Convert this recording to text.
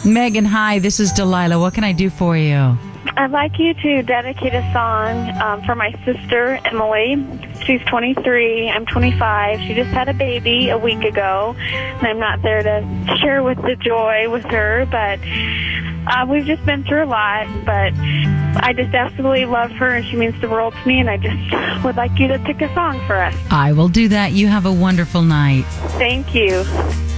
Megan, hi. This is Delilah. What can I do for you? I'd like you to dedicate a song for my sister, Emily. She's 23. I'm 25. She just had a baby a week ago, and I'm not there to share with the joy with her, but we've just been through a lot, but I just absolutely love her, and she means the world to me, and I just would like you to pick a song for us. I will do that. You have a wonderful night. Thank you.